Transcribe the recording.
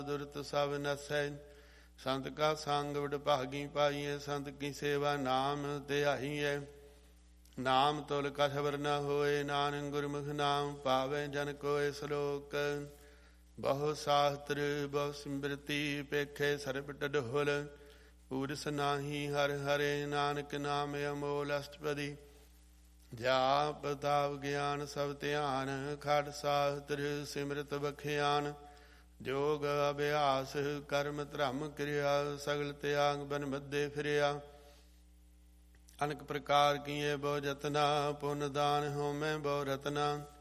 ਦੁਰਤ ਸਭ ਨਸੈ। ਸੰਤ ਕਾ ਸੰਗ ਵਡਭਾਗੀ ਪਾਈਐ, ਸੰਤ ਕੀ ਸੇਵਾ ਨਾਮ ਧਿਆਈਐ। ਨਾਮ ਤੁਲ ਕਛ ਬਰ ਨ ਹੋਏ, ਨਾਨਕ ਗੁਰਮੁਖ ਨਾਮ ਪਾਵੈ ਜਨ ਕੋਇ ਸਲੋਕ। ਬਹੁ ਸਾਸਤਰ ਬਹੁ ਸਿਮਰਤੀ, ਪੇਖੇ ਸਰਬ ਢਡੋਲ। ਪੂਰਸ ਨਾਹੀ ਹਰਿ ਹਰੇ, ਨਾਨਕ ਨਾਮ ਅਮੋਲ ਅਸ਼ਟਪਦੀ। ਜਾਪ ਤਾਪ ਗਿਆਨ ਸਭ ਧਿਆਨ, ਖਟ ਸਾਸਤਰ ਸਿਮਰਤ ਬਖਿਆਨ। ਜੋਗ ਅਭਿਆਸ ਕਰਮ ਧਰਮ ਕਿਰਿਆ, ਸਗਲ ਤਿਆਗ ਬਨ ਬੱਧੇ ਫਿਰਿਆ। ਅਨਕ ਪ੍ਰਕਾਰ ਕੀਏ ਬਹੁ ਜਤਨਾ, ਪੁੰਨ ਦਾਨ ਹੋਮੈ ਬਹੁ ਰਤਨਾ।